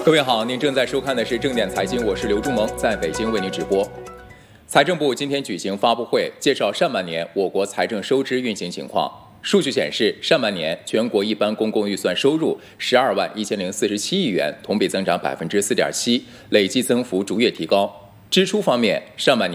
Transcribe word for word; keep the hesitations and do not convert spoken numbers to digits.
各位好，您正在收看的是正点财经，我是刘忠萌，在北京为您直播。财政部今天举行发布会，介绍上半年我国财政收支运行情况。数据显示，上半年全国一般公共预算收入十二万一千零四十七亿元，同比增长百分之四点七，累计增幅逐月提高。支出方面，上半年